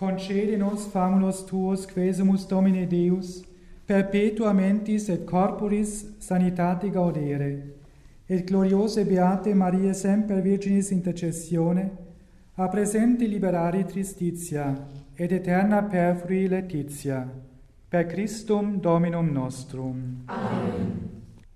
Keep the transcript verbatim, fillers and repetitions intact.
concede nos famulus tuos, quesumus Domine Deus, perpetua mentis et corporis sanitate gaudere, et gloriose beate Maria semper Virginis intercessione, a presente liberare tristitia, et eterna perfrui laetitia, per Christum Dominum nostrum. Amen.